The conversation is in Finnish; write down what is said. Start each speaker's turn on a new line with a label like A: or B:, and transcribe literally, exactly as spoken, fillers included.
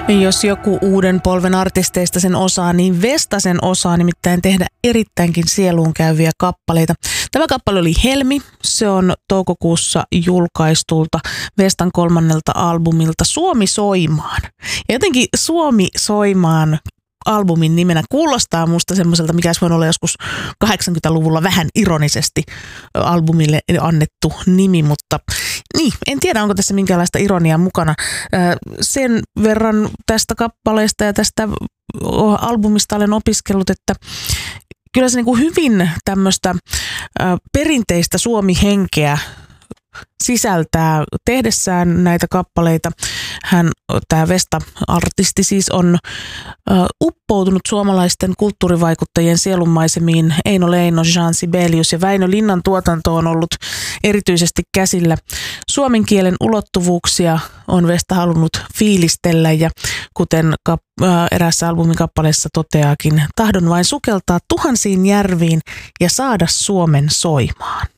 A: Jos joku uuden polven artisteista sen osaa, niin Vesta sen osaa nimittäin tehdä erittäinkin sieluun käyviä kappaleita. Tämä kappale oli Helmi. Se on toukokuussa julkaistulta Vestan kolmannelta albumilta Suomi soimaan. Ja jotenkin Suomi soimaan albumin nimenä kuulostaa musta semmoiselta, mikä olisi voinut olla joskus kahdeksankymmentäluvulla vähän ironisesti albumille annettu nimi, mutta niin, en tiedä, onko tässä minkäänlaista ironiaa mukana. Sen verran tästä kappaleesta ja tästä albumista olen opiskellut, että kyllä se niin kuin hyvin tämmöistä perinteistä Suomi-henkeä sisältää tehdessään näitä kappaleita. Hän, tämä Vesta-artisti siis on uh, uppoutunut suomalaisten kulttuurivaikuttajien sielunmaisemiin. Eino Leino, Jean Sibelius ja Väinö Linnan tuotanto on ollut erityisesti käsillä. Suomen kielen ulottuvuuksia on Vesta halunnut fiilistellä ja kuten kap, uh, eräässä albumin kappaleessa toteaakin, tahdon vain sukeltaa tuhansiin järviin ja saada Suomen soimaan.